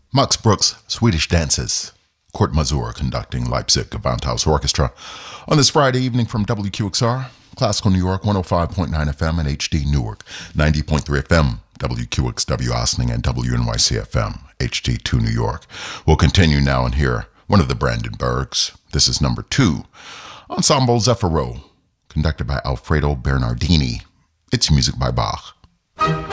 Max Bruch's Swedish Dances. Kurt Mazur conducting Leipzig Gewandhaus Orchestra on this Friday evening from WQXR, Classical New York 105.9 FM and HD Newark 90.3 FM, WQXW Ossining and WNYC FM, HD2 New York. We'll continue now and hear one of the Brandenburgs. This is number 2, Ensemble Zeffiro, conducted by Alfredo Bernardini. It's music by Bach.